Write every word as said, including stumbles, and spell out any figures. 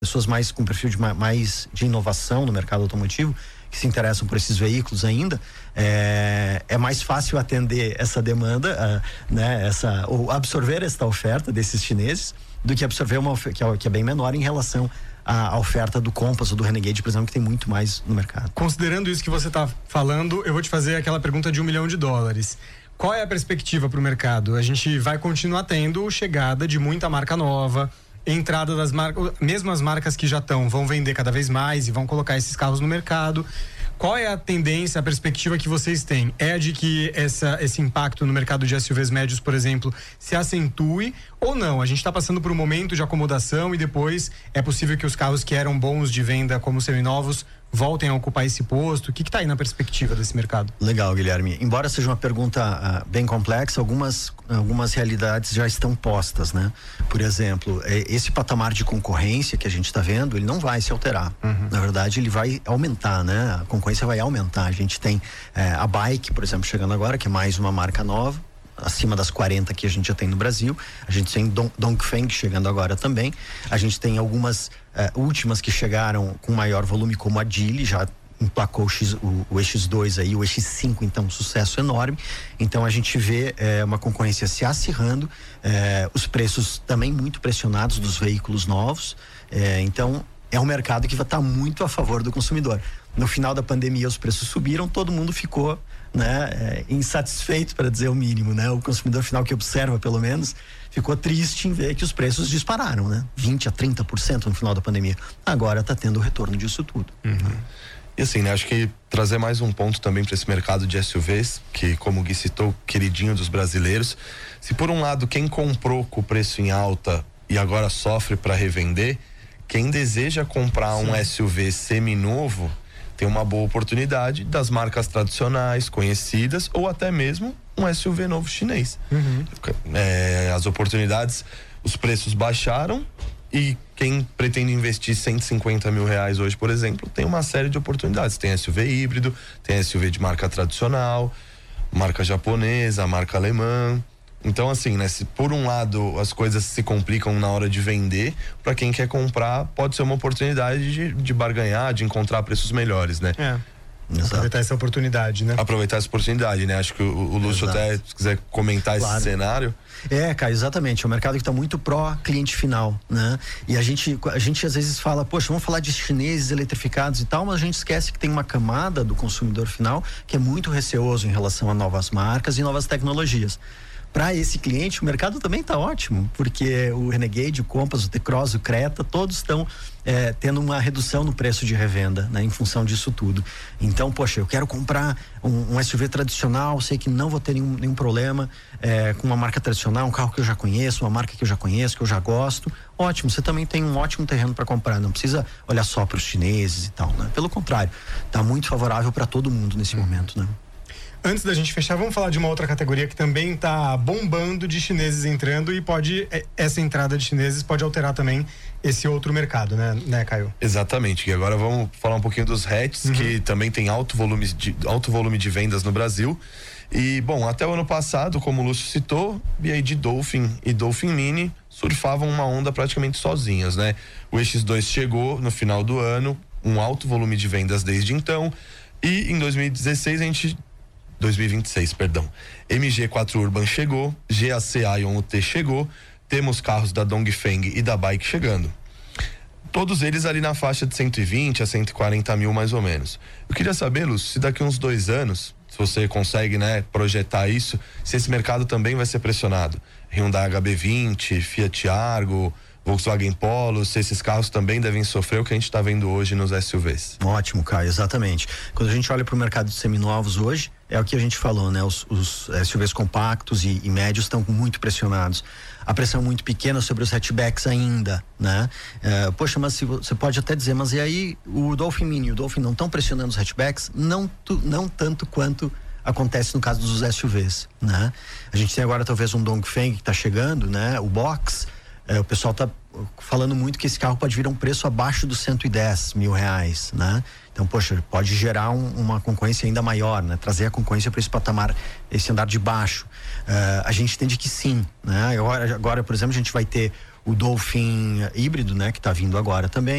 pessoas mais com perfil de mais de inovação no mercado automotivo, que se interessam por esses veículos ainda, é, é mais fácil atender essa demanda, uh, né, essa, ou absorver esta oferta desses chineses, do que absorver uma que é, que é bem menor em relação à, à oferta do Compass ou do Renegade, por exemplo, que tem muito mais no mercado. Considerando isso que você está falando, eu vou te fazer aquela pergunta de um milhão de dólares. Qual é a perspectiva para o mercado? A gente vai continuar tendo chegada de muita marca nova, entrada das marcas, mesmo as marcas que já estão, vão vender cada vez mais e vão colocar esses carros no mercado. Qual é a tendência, a perspectiva que vocês têm? É a de que essa, esse impacto no mercado de S U Vs médios, por exemplo, se acentue ou não? A gente está passando por um momento de acomodação e depois é possível que os carros que eram bons de venda como seminovos voltem a ocupar esse posto? O que está aí na perspectiva desse mercado? Legal, Guilherme. Embora seja uma pergunta uh, bem complexa, algumas, algumas realidades já estão postas, né? Por exemplo, esse patamar de concorrência que a gente está vendo, ele não vai se alterar. Uhum. Na verdade, ele vai aumentar, né? A concorrência vai aumentar. A gente tem eh, a Bike, por exemplo, chegando agora, que é mais uma marca nova, acima das quarenta que a gente já tem no Brasil. A gente tem Dong, Dongfeng chegando agora também. A gente tem algumas uh, últimas que chegaram com maior volume, como a Geely, já emplacou o, X, o, o E X dois aí, o E X cinco, então um sucesso enorme. Então a gente vê eh, uma concorrência se acirrando, eh, os preços também muito pressionados dos veículos novos. Eh, então é um mercado que vai estar muito a favor do consumidor. No final da pandemia os preços subiram, todo mundo ficou, né, é, insatisfeito, para dizer o mínimo, né? O consumidor final que observa, pelo menos, ficou triste em ver que os preços dispararam, né? vinte a trinta por cento no final da pandemia. Agora está tendo o retorno disso tudo. Uhum. E assim, né? Acho que trazer mais um ponto também para esse mercado de S U Vs, que, como o Gui citou, queridinho dos brasileiros. Se por um lado quem comprou com o preço em alta e agora sofre para revender, quem deseja comprar Sim. um S U V seminovo tem uma boa oportunidade das marcas tradicionais, conhecidas, ou até mesmo um S U V novo chinês. Uhum. É, as oportunidades, os preços baixaram e quem pretende investir cento e cinquenta mil reais hoje, por exemplo, tem uma série de oportunidades. Tem S U V híbrido, tem S U V de marca tradicional, marca japonesa, marca alemã. Então, assim, né, se por um lado as coisas se complicam na hora de vender, para quem quer comprar pode ser uma oportunidade de, de barganhar, de encontrar preços melhores, né? É. Exato. Aproveitar essa oportunidade, né? Aproveitar essa oportunidade, né? Acho que o, o Lúcio Exato. até, se quiser comentar claro. esse cenário. É, Caio, exatamente. É um mercado que está muito pró cliente final, né? E a gente, a gente às vezes fala, poxa, vamos falar de chineses eletrificados e tal, mas a gente esquece que tem uma camada do consumidor final que é muito receoso em relação a novas marcas e novas tecnologias. Para esse cliente, o mercado também está ótimo, porque o Renegade, o Compass, o T-Cross, o Creta, todos estão é, tendo uma redução no preço de revenda, né, em função disso tudo. Então, poxa, eu quero comprar um, um S U V tradicional, sei que não vou ter nenhum, nenhum problema é, com uma marca tradicional, um carro que eu já conheço, uma marca que eu já conheço, que eu já gosto. Ótimo, você também tem um ótimo terreno para comprar, não precisa olhar só para os chineses e tal, né? Pelo contrário, está muito favorável para todo mundo nesse hum. momento, né? Antes da gente fechar, vamos falar de uma outra categoria que também está bombando de chineses entrando e pode, essa entrada de chineses pode alterar também esse outro mercado, né, né, Caio? Exatamente, e agora vamos falar um pouquinho dos hatches, uhum. que também tem alto volume de, alto volume de vendas no Brasil. E, bom, até o ano passado, como o Lúcio citou, B Y D Dolphin e Dolphin Mini surfavam uma onda praticamente sozinhas, né? O E X dois chegou no final do ano, um alto volume de vendas desde então, e em dois mil e dezesseis a gente dois mil e vinte e seis, perdão. M G quatro Urban chegou, G A C Ion U T chegou, temos carros da Dongfeng e da Bike chegando. Todos eles ali na faixa de cento e vinte a cento e quarenta mil mais ou menos. Eu queria saber, Lúcio, se daqui uns dois anos, se você consegue, né, projetar isso, se esse mercado também vai ser pressionado. Hyundai H B vinte, Fiat Argo, Volkswagen Polo, se esses carros também devem sofrer o que a gente está vendo hoje nos S U Vs. Ótimo, Caio, exatamente. Quando a gente olha para o mercado de seminovos hoje, é o que a gente falou, né? Os, os S U Vs compactos e, e médios estão muito pressionados. A pressão muito pequena sobre os hatchbacks ainda, né? É, poxa, mas se, você pode até dizer, mas e aí o Dolphin Mini e o Dolphin não estão pressionando os hatchbacks? Não, tu, não tanto quanto acontece no caso dos S U Vs, né? A gente tem agora talvez um Dongfeng que está chegando, né? O Box. É, o pessoal está falando muito que esse carro pode vir a um preço abaixo dos cento e dez mil reais, né? Então, poxa, pode gerar um, uma concorrência ainda maior, né? Trazer a concorrência para esse patamar, esse andar de baixo. Uh, a gente entende que sim, né? Agora, agora, por exemplo, a gente vai ter o Dolphin híbrido, né, que está vindo agora também.